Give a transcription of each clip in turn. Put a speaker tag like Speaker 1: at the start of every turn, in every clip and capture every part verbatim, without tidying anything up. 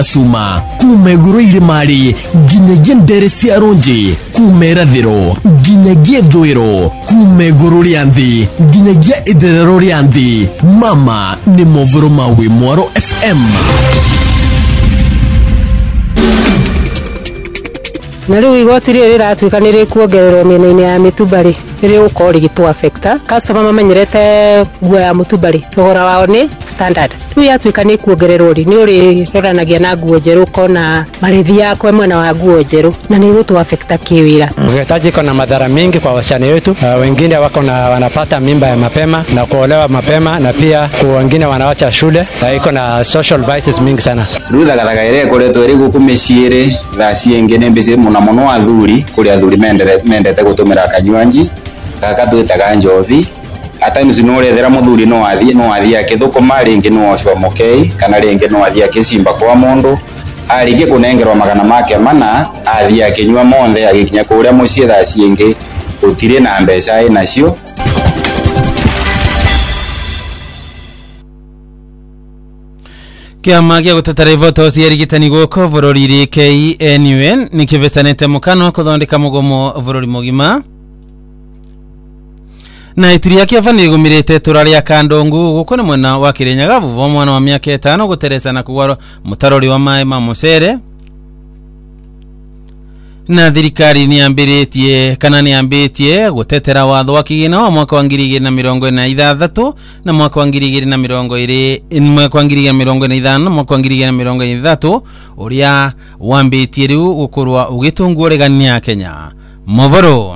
Speaker 1: Suma kumeguru irimari ginyagia ndere cia ronji kumera thiro ginyagia thwiro kumeguru rianthi ginyagia iderero rianthi mama ni movoro mawi Mwaro F M.
Speaker 2: Nariu igoti riri ratuika niri kuongererwo miena-ini ya mitubari riri uko rigitu affecta customer mamenyerete guo ya mutubari thogora wao ni standard riu yatuika ni kuongererwo ri ni uri roranagia na guo njeru kona marithi yako mwena wa guo njeru na ni gutu affecta kiwira.
Speaker 3: Uhitaji kuna madhara mingi kwa wasichana wetu. Uh, wengine wako na wanapata mimba ya mapema na kuolewa mapema na pia wengine wanaacha shule na iko na social vices mingi sana.
Speaker 4: Rutha gathaga ire koretwo ri guku miciiri tha ciengene mbisi muna muno athuri kuri athuri mendete mendete gutumira kanywanji gaka twitaga njovi ata ni sinurethera muthuri no athie no athie akithukuma ringi no ocwa mukei kana ringi no athie akicimba kwa mundu arige kunengerwa magana make mana athie akinywa monthe agikinya kuria mucie tha ciengi utire na mbeca inacio.
Speaker 5: Kiama gia gutetera ivoto cia rigitani guko bururi K N U N nikivesanete mukano kuthondeka mugomo bururi mugima na ituria kiavani gumirite turaria kandongu guko ni mwena wa Kirinyaga vuvo mwana wa miaka itano guteresa na kugwaro mutarori wa mai ma musere na thirikari ni ambiritie kana ni ambitie gutetera watho wa kigina wa mwaka wa ngiri igiri na mirongo ina na ithathatu na mwaka wa ngiri igiri na mirongo iri mwaka wa ngiri igiri na mirongo ina na ithano na mwaka wa ngiri igiri na mirongo ina na ithatu uria wambitie riu gukurwa ugitungurigania Kenya movoro.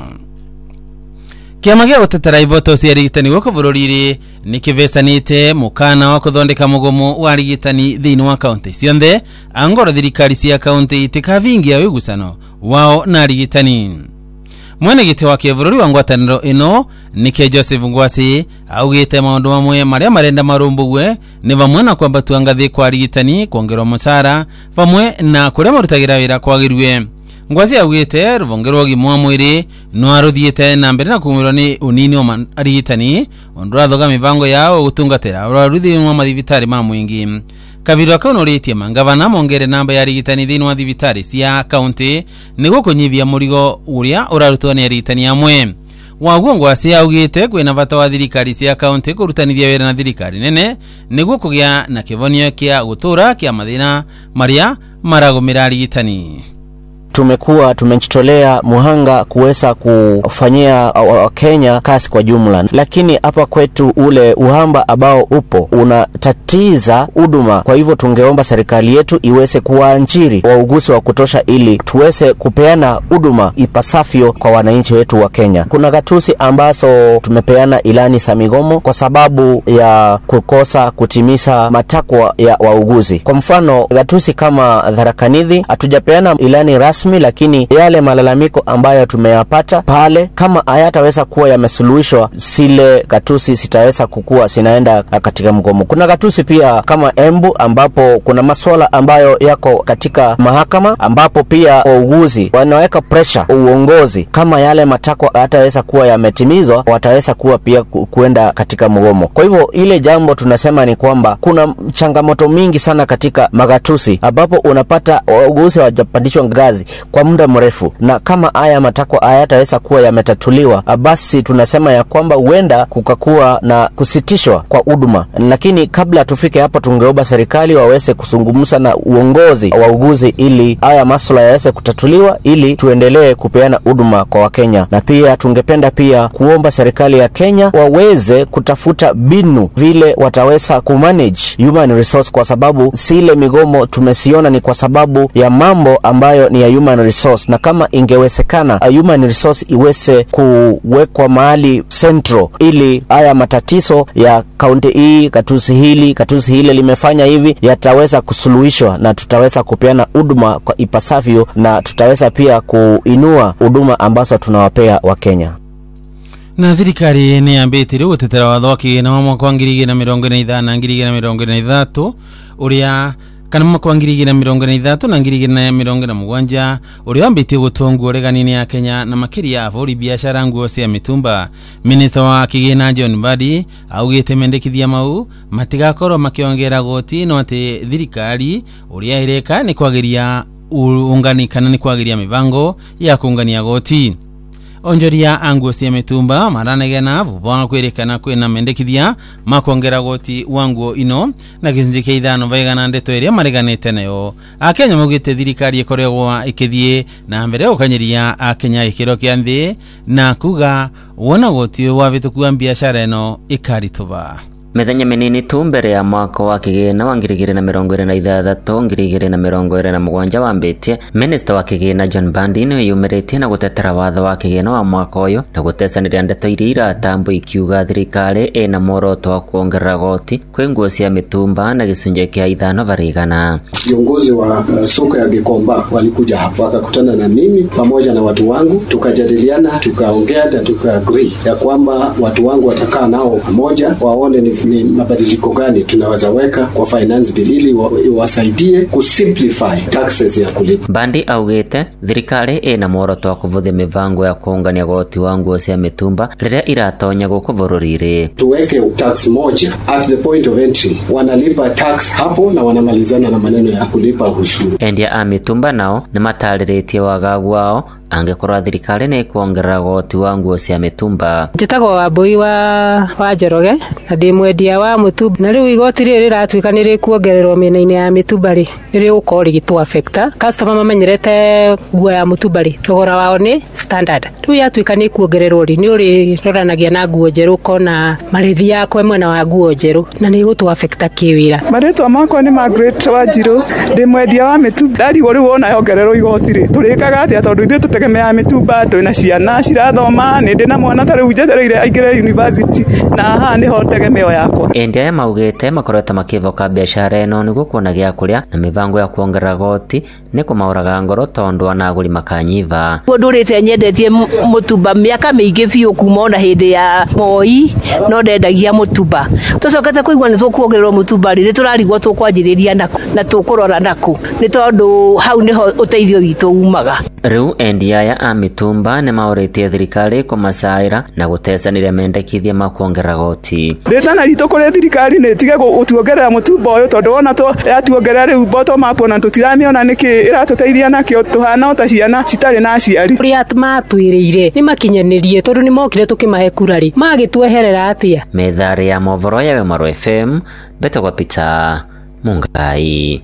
Speaker 5: Kiama gia gutetera ivoto cia rigitani guko bururi ni kivesanite mukana wa kuthondeka mugomo wa rigitani thiini wa kaunti cionthe angoro thirikari cia kaunti itikavingia wigusano wao na rigitani. Mwene giti wa kibururi wa ngwataniro ino nike Joseph Ngwasi augite maundu mamwe maria marenda marumbuwe ni vamwe na kwamba tuangathie kwa rigitani kuongerwa musara vamwe na kuria marutagira wira kwagirwe. Ngwasi augite ruvongerwo gimwa mwiri no aruthiete na mbere na kumwirwo ni unini wa rigitani ondura thoga mivango yao gutungatira uraruthi wa mathibitari ma mwingi. Kabiro kaunoritie mangavana mongere namba ya rigitani thiini wa thibitari cia kaunti niguo kunyivia murigo uria urarutwo ni rigitani amwe. Waguo Ngwasi augite kwina vata wa thirikari cia kaunti kurutanithia wira na thirikari nene niguo kugia na kivonio kia gutura kia mathina maria maragumira rigitani.
Speaker 6: Tumekuwa tumejitolea muhanga kuweza kufanyia Kenya kazi kwa jumla, lakini hapa kwetu ule uhamba ambao upo unatatiza huduma. Kwa hivyo tungeomba serikali yetu iweze kuwaajiri wauguzi wa kutosha ili tuweze kupeana huduma ipasavyo kwa wananchi wetu wa Kenya. Kuna gatuzi ambazo tumepeana ilani za migomo kwa sababu ya kukosa kutimiza matakwa ya wauguzi. Kwa mfano gatuzi kama Tharaka Nithi hatujapeana ilani rasmi, lakini yale malalamiko ambayo tumeyapata pale kama hayataweza kuwa yamesuluhishwa, sile gatusi sitaweza kukua sinaenda katika mgomo. Kuna gatusi pia kama Embu ambapo kuna masuala ambayo yako katika mahakama ambapo pia wauguzi wanaweka pressure uongozi kama yale matakwa hayataweza kuwa yametimizwa wataweza kuwa pia kuenda katika mgomo. Kwa hivyo ile jambo tunasema ni kwamba kuna changamoto mingi sana katika magatusi ambapo unapata wauguzi hawajapandishwa ngazi kwa muda mrefu, na kama haya matakwa hayataweza kuwa yametatuliwa basi tunasema ya kwamba huenda kukakuwa na kusitishwa kwa huduma. Lakini kabla tufike hapo tungeomba serikali waweze kuzungumza na uongozi wa wauguzi ili haya masuala yaweze kutatuliwa ili tuendelee kupeana huduma kwa Wakenya. Na pia tungependa pia kuomba serikali ya Kenya waweze kutafuta binu vile wataweza kumanage human resource, kwa sababu sile migomo tumesiona ni kwa sababu ya mambo ambayo ni ya human resource, na kama ingewezekana human resource iweze kuwekwa mahali central ili haya matatizo ya kaunti hii, katusi hili, katusi hile limefanya hivi yataweza kusuluhishwa na tutaweza kupeana huduma kwa ipasavyo na tutaweza pia kuinua huduma ambazo tunawapea wa Kenya.
Speaker 5: Na thirikari ni ambite riu gutetera watho wa kigina wa mwaka wa ngiri igiri na mirongo ina na ithano na ngiri igiri na mirongo ina na ithatu uria kana mwaka wa ngiri igĩrĩ na mĩrongo ĩna na ithatũ na ngiri igĩrĩ na mĩrongo ĩna na mũgwanja ũrĩa wambĩtie gũtũngwo ũreganinĩ ya Kenya na makĩria abũri biashara nguo cia mitumba. Minista wa kĩgĩna John Mbadi augĩte mendekithia mau matigakorwo makĩongera goti no atĩ thirikari ũrĩa ĩreka nĩ kwagĩria ungani kana nĩ kwagĩria mibango ya kungania goti. Onjoria anguo cia mitumba maranegena vuvanga kwĩrĩkana kwĩna mendekithia makongera goti wanguo ino na gĩcunjĩ kĩa ithano vaigana ndeto ĩrĩa mareganĩte nayo. Akenya maugĩte thirikari ĩkoragwo ĩkĩthiĩ na mbere gũkanyiria Akenya gĩkĩro kĩa thĩ na kuga wona goti wa vĩtũku wa biashara ĩno ĩkaritũva.
Speaker 7: Methenya minini tu mbere ya mwaka wa kĩgĩna wa ngiri igĩrĩ na mĩrongo ĩrĩ na ithathatũ ngiri igĩrĩ na mĩrongo ĩrĩ na mũgwanja wambĩtie, minista wa kĩgĩna John Mbadi nĩ yumĩrĩtie na gũtetera watho wa kĩgĩna wa mwaka ũyũ na gũtecanĩria ndeto iria iratambwo ikiuga thirikari ĩna muoroto wa kuongerera goti kwĩ nguo cia mitumba na gĩcunjĩ kĩa ithano varĩ igana.
Speaker 8: Viongozi wa uh, soko ya Gikomba walikuja hapa wakakutana na mimi pamoja na watu wangu, tukajadiliana, tukaongea na tukaagree ya kwamba watu wangu watakaa nao pamoja waone ni ni mabadiliko gani tunaweza weka kwa finance bill ili wasaidie kusimplify taxes ya kulipa.
Speaker 7: Mbadi augĩte thirikari ĩna muoroto wa kũvuthia mivango ya kuungania goti wa nguo cia mitumba rĩrĩa iratonya gũkũ bũrũri-inĩ.
Speaker 8: Tuweke tax moja at the point of entry, wanalipa tax hapo na wanamalizana na maneno ya kulipa ushuru.
Speaker 7: Endia a mitumba nao nĩ matarĩrĩtie wagagu wao angĩkorwo thirikari nĩ kuongerera goti wa nguo cia mitumba.
Speaker 2: Njĩtagwo Wambui wa wa Njoroge na ndĩ mwendia wa mutumba, na rĩu igoti rĩrĩ rĩratuĩka nĩ rĩkuongererwo mĩena-inĩ ya mitumba rĩ nĩ rĩgũkorwo rĩgĩtũ affect customer mamenyerete nguo ya mutumba rĩ thogora wao nĩ standard. Rĩu yatuĩka nĩ kuongererwo rĩ nĩ ũrĩroranagia na nguo njerũ kona marĩthi yakwe mwena wa nguo njerũ na nĩ gũtũ affect kĩwĩra.
Speaker 9: Marĩtwa makwa nĩ Margaret Wanjirũ, ndĩ mwendia wa mitumba. Ndarigwo rĩu wona yongererwo igoti rĩ tũrĩkaga atĩa tondũ ithuĩ tũtegemea mitumba twĩna ciana cirathoma, nĩ ndĩ na mwana tarĩu njetereire aingĩre university na haha nĩho tegemeo yakwa.
Speaker 7: Endia maugĩte makoretwo makĩvoka biashara ĩno nĩguo kuona gĩa kũrĩa na mibango ya kuongerera goti nĩ kũmaũraga ngoro tondũ anagũri makanyiva.
Speaker 10: Ndũrĩte nyendetie mutumba mĩaka mĩingĩ biũ kuma ona hĩndĩ ya Moi no ndendagia mutumba. Tũcokete kũigua nĩ tũkuongererwo mutumba rĩ tũrarigwo tũkwanjĩrĩria naku na tũkũrora naku nĩ tondũ hau nĩho ũteithio witũ umaga.
Speaker 7: Rĩu endia aya a mitumba nĩ maũrĩtie thirikari kũmacaĩra na gũtecanĩria mendekithia ma kuongerera goti.
Speaker 9: Rĩtana ritũ kũrĩ thirikari nĩ tige gũtuongerera mutumba ũyũ tondũ wona tũ yatuongerera rĩu bottom up na tũtiramĩona nĩkĩ ĩratũteithia nakĩo tũhana ta ciana citarĩ na aciari.
Speaker 2: Ũrĩa matwĩrĩire nĩ makinyanĩrie tondũ nĩ mokire tũkĩmahe kura rĩ magĩtweherera atĩa.
Speaker 7: Metharĩ ya movoro ya Wemaro F M, Betagwa Peter Mungai.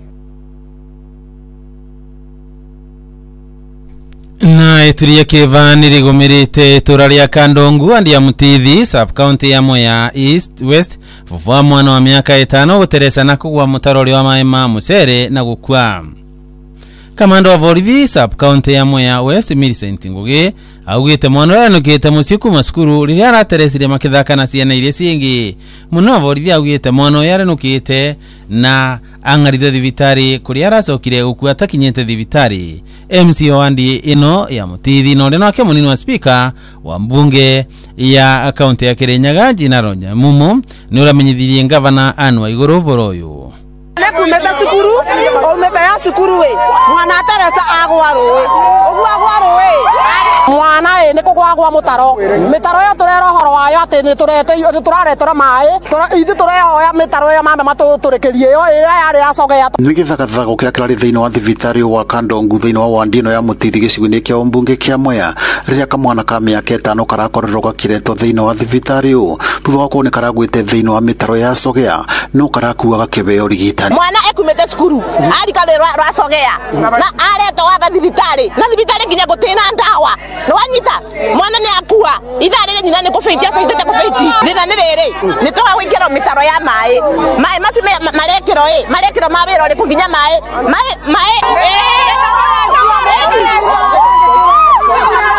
Speaker 5: Na eturia keva nirigũmĩrĩte itũra rĩa Kandongu andi ya Mutithi sub county ya Mwea East West vuvua mwana wa miaka itano gũteresa na kũgwa mũtaro ũrĩa wa maĩ ma mũcere na gũkua. Kamanda wa borithi sub county ya Mwea West Millicent Ngugi augĩte mwana ũrĩa nũkĩte mũciĩ kuma cukuru rĩrĩa arateresire makĩthaka na ciana iria ciĩngĩ. Mũno wa borithi augĩte mwana ũyũ aranũkĩte na ang'arithe thibitari kũrĩa aracokire gũkua atakinyĩte thibitari. M C O andi ino ya Mutithi na ũrĩa nake mũnini wa speaker wa mbunge ya kaunti ya Kirinyaga Njinaro Nyamumo nĩ ũramenyithirie ngavana Anne Waigũrũ ũhoro ũyũ.
Speaker 11: Kumeta sukuru, umeta ya sukuru we. Mwana Teresa agwa rowe. Ogwa agwa rowe. Mwana e niko gwagwa mutaro. Mitaro yo turero horo wayo ati ni turete turaretora mai. Tura ithi tureho ya mitaro yo mama matuturekerie yo ira yari acogea.
Speaker 12: Nĩ gĩthagathagũ kĩrĩa kĩrarĩ thĩinĩ wa thibitarĩ wa Kandongu thĩinĩ wa wandi ĩno ya Mutithi gĩcigo-inĩ kĩa mbunge kĩa Mwea rĩrĩa kamwana ka mĩaka ĩtano karakorerwo gakiretwo thĩinĩ wa thibitarĩ ũyũ thutha wa kuoneka karagwĩte thĩinĩ wa mitaro ya cogea no karakuaga kĩbeo rigitani.
Speaker 11: Mwana ekumete skuru arika le rwacogea na areto wa thibitari na thibitari nginya gutina ndawa no wanyita mwana ni akua itharire nyina ni kufeitia feitete kufeiti thina ni riri ni toga gwikira mitaro ya mai mai masu marekiro e marekiro mawiro ri kunginya mai mai mai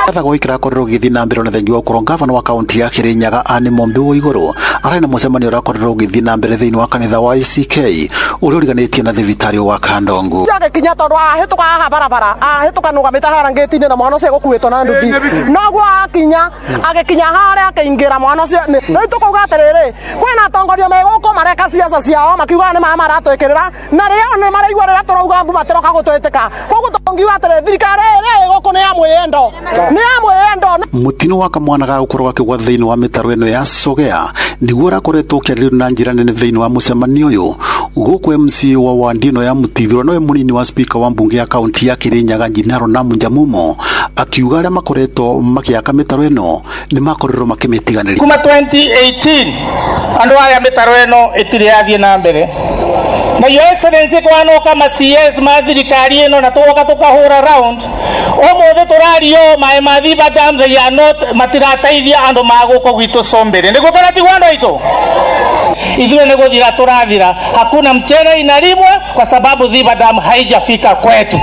Speaker 12: Atha gwikira korero githi na mbere na thengi wa kurwo gavana wa kaunti ya Kirinyaga Anne Mombe wa iguru arena mucemanio urakorero githi na mbere thiini wa kanitha wa I C K uri uriganitie na thibitari wa Kandongu.
Speaker 11: Jage kinya tondu ahituka haha barabara ahituka nugamite harangitine na mwana ucio gukuitwo na nduthi noguo akinya agikinya haria akaingira mwana ucio no itukuga atiriri kwina atongoria meguko mareka siasa ciao makiuga ni mama maratwikirira na rio ni maraigua rira turauga mbu matiroka gutwitika koguo tongiuga atiri thirikari iri guko ni ya mwiyendo ni ya mwiyendo.
Speaker 12: Mutino wa kamwana ga gukorwo kigwa thiini wa mitaro eno ya Sogea niguo rakoretwo kiaririo na njira nene thiini wa mucemanio uyu guku M C wa Wandino ya Mutithiro nowe munini wa speaker wa mbunge ya kaunti ya Kirinyaga Njinaro na Munjamumo akiuga aria makoretwo makiaka mitaro eno ni makorero makimitiganiri
Speaker 13: kuma twenty eighteen andu aya mitaro eno itire yathie na mbere na Your Excellency kwano kama C S ma thirikari eno na tuoka tukahura round omothe turario mae mathiba dam they are not matirataithia andu maguko gwitu Sombere niguo kana tigwando ito ithuĩ nĩ gũthira tũrathira hakuna mchele inalimwa kwa sababu Dhiba Dam haijafika kwetu.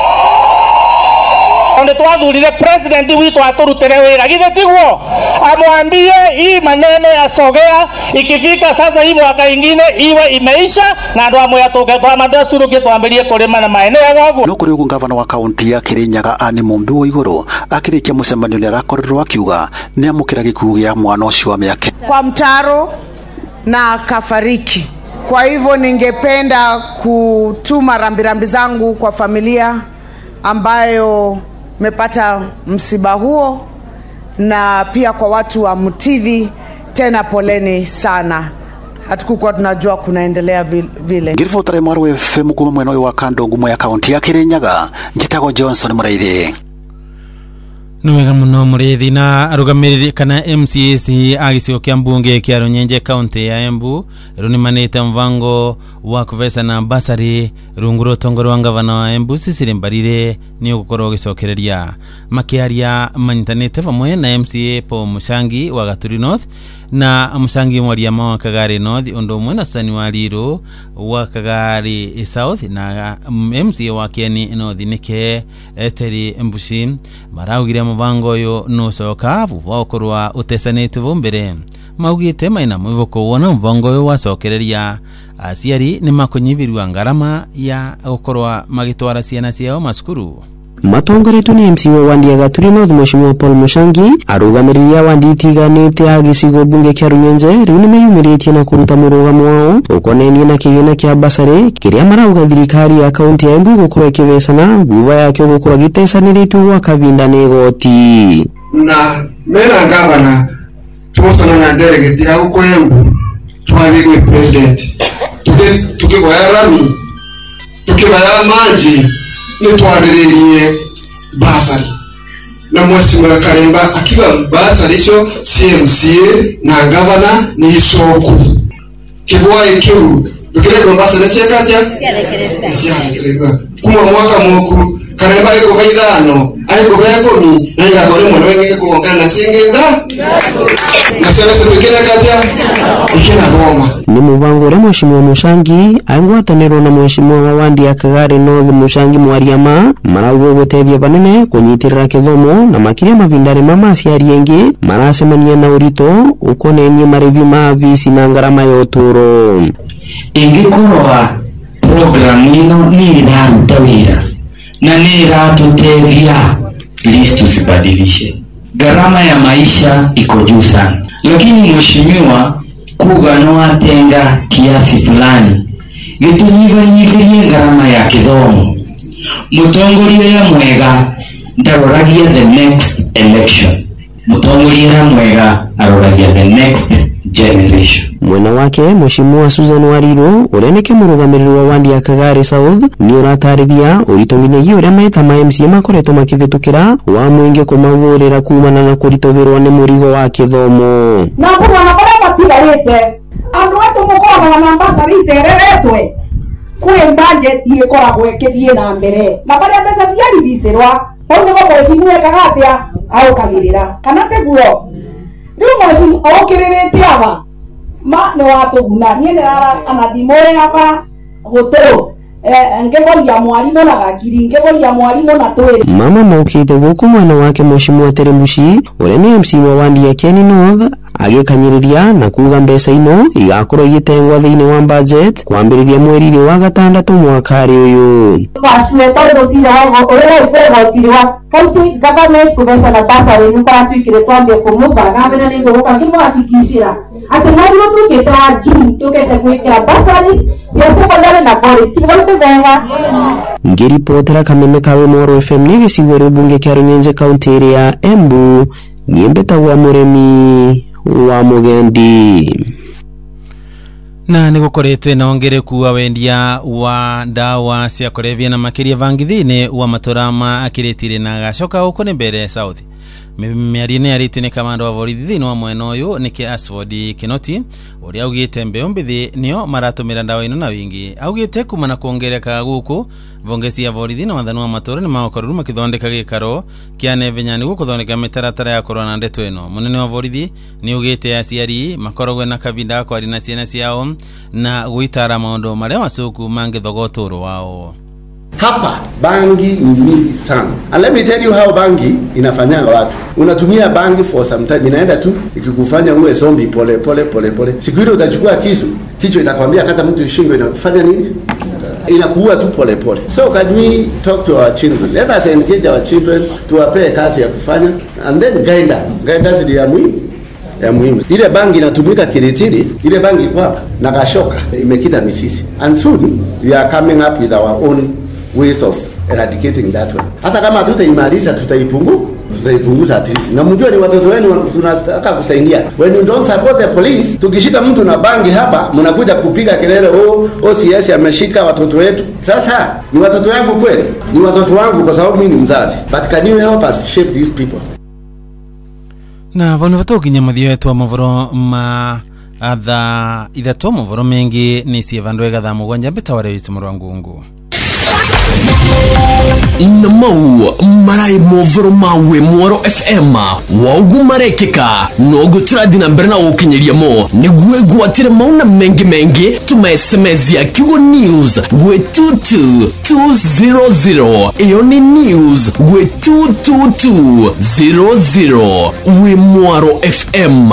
Speaker 13: Onde twathurire president witu aturutire wira githe tiguo amwambie hii maneno ya Sogea ikifika sasa hii mwaka ingine iwe imeisha na andu amwe atoke kwa madasuru kitwambirie kulima na maeneo ya gagu.
Speaker 12: No kuri ugu gavana wa kaunti ya Kirinyaga Anne Mombe wa iguru akirikia mucemanio ni arakorirwo akiuga ni amukira gikugu ya mwana ucio wa miaka
Speaker 14: kwa mtaro na kafariki. Kwa hivyo ningependa kutuma rambirambi zangu kwa familia ambayo mepata msiba huo na pia kwa watu wa Mutithi, tena poleni sana. Hatukukuwa tunajua kunaendelea vile.
Speaker 12: Ngirifo tare Mwaru F M kuma mwena wa Kandongu ya kaunti ya Kirinyaga njitago Johnson Muraire.
Speaker 5: Nwega muno murithi na arugamiriri kana M C A C agicigo kia mbunge kia Runyenje kaunti ya Embu runimanite mvango wa kuvesa na basari runguro tongoro wa gavana wa Embu Cecily Mbarire ni ugukorwo gicokereria makiaria manyitanite vamwe na M C A Paul Mushangi wa Gaturi North na Mushangi Mwariama wa Kagari North undu umwe na Sani wa Riru wa Kagari South na M C A wa Kieni North nike Eteri Mbushi maraugire muvango yo no soka vuva korwa utesanete vumbere maugite maina mwivuko wona muvango yo wacokereria aciari ni makonyivirwa ngarama ya gukorwa magitwara ciana ciao masukuru.
Speaker 15: Matongoretwo ni M C wa Wandi ya Gaturi North Mheshimiwa Paul Mushangi arugamiria Wandi itiganite agicigo bunge kia Runyenje riu ni meyumiritie na kuruta murugamo wao ukonenie na kigina kia basari kiria marauga thirikari ya kaunti ya Embu gukorwo ikivesana vuva yakyo gukorwo gitesaniritu wa kavinda ni goti
Speaker 16: na mera gavana tuosana na delegate ya uko Embu twabigwe president tuke tuke kwa rami tuke baya maji ni twariririe basari na mwesi mwa Karemba akiba basari cho C M C A na gavana ni isoku kibwa ikiru tukire kwa basari cyakatya cyalekererwa kuma mwaka moku Karemba iko baidano aiko bayakomi na ngakore mwana wenge ko ngana na singenda na sana tukire katya ikina Roma
Speaker 15: ni muvango re Mheshimiwa Mushangi aingwatanirwo na Mheshimiwa wa Wandi ya Kagari North Mushangi Mwariama marauga gutethia vanene kunyitirira kithomo na makiria mavindare mama aciari engi maracemania na urito ukonenie marevi ma visi na ngarama ya uturo
Speaker 17: ingikorwa program ino ni iraruta wira na ni iratutethia list tusibadilishe. Gharama ya maisha iko juu sana, lakini mheshimiwa kuga no atenga kiasi fulani gitunyivanyivirie gharama ya kithomo. Mutongoria ya mwega ndaroragia the next election, mutongoria mwega aroragia the next generation.
Speaker 15: Mwena wake Mheshimiwa Susan Wariro ureneke murugamiriri wa Wandi ya Kagari South ni uratariria uritonginyagia uria maita ma M C A makoretwo makivitukira wa mwingi kumavurira kumana na kuritovirwa ni murigo wa kithomo
Speaker 18: na mbona nakora batigarite andu wetu mukora na mbasari cereretwe kuri budget ikoragwo ikithie na mbere na baria mbeca ciarithicirwa tau nigo mwecimu ekaga au kagirira kana teguo riu mwecimu okiriritie aba ma no watuguna nie ndara anathimore hapa guturu ngegoria mwarimu na gakiri ngegoria mwarimu na twiri.
Speaker 15: Mama maukite guku mwana wake Mheshimiwa Terembushi uri ni M C wa wandi ya Kieni North agikanyiriria na kuga mbeca ino igakorwo igitengwa thiini wa budget kwambiriria mweri wa gatandatu mwakari uyu.
Speaker 18: Kwashwe todo sira wa ore kwego tirwa county government kubesa na basari ni kwa twikire twambie kumuva na bena ni ngoka kimo hakikishira ati nari tukite wa June tukete kwikira basari cia secondary na college kibote venga.
Speaker 15: Ngiripotera Kameme kawe Moro F M ni gicigwere bunge kya Runyenje county area Embu niembeta wa muremi wa mugendi.
Speaker 5: Na nigukoretwe na ongereku wa wendia wa dawa cia kulevya na makiria vangithine wa maturama akiretire na gacoka uko ni mbere South. Miarine yaritwe ni kamanda wa borithi thini wa mwena uyu niki Asford Kinoti uria augite mbeu mbithi nio maratumira dawa ino na wingi. Augite kumana kuongereka guku vongesi ya borithi na wathani wa matura ni maokoruru makithondeka gikaro kia nevenyani guku thondeka mitaratara ya korona ndeto ino. Munene wa borithi ni augite aciari makorogwe na kavinda kwa rina ciana ciao na guitara maundu maria macuku mangithogotoro wao.
Speaker 19: Hapa bangi ni mingi sana. And let me tell you how bangi inafanyanga watu. Unatumia bangi for some time, inaenda tu ikikufanya uwe zombie pole pole pole pole. Siku ile utachukua kisu, kichwa itakwambia kata mtu shingo inakufanya nini? Inakuua tu pole pole. So can we talk to our children? Let us engage our children, tuwape kazi ya kufanya and then guidance. Guidance ni ya muhimu. Ya muhimu. Ile bangi inatumika Kiritiri, ile bangi kwa hapa na Gashoka imekita misisi. And soon we are coming up with our own ways of eradicating that one. Hata kama tutaimaliza tutaipungu, tutaipunguza at least. Na mjue ni watoto wenu tunataka kusaidia. When you don't support the police, tukishika mtu na bangi hapa, mnakuja kupiga kelele oh, O C S ameshika watoto wetu. Sasa ni watoto wangu kweli? Ni watoto wangu kwa sababu mimi ni mzazi. But can you help us shape these people?
Speaker 5: Na vanu vatokinya mathio yetu amavoro ma atha ithatu amavoro mengi ni sievandwega tha mugwanja mbitaware wisi murwangungu.
Speaker 1: Namau marai movoro mawe Mwaro F M waugu marekeka nogu turadina mbere na ukinyiria mo niguwe gwatire mauna mengi mengi tuma S M S ya Kigo News gwe two two two zero zero iyo ni news gwe two two two zero zero we Mwaro F M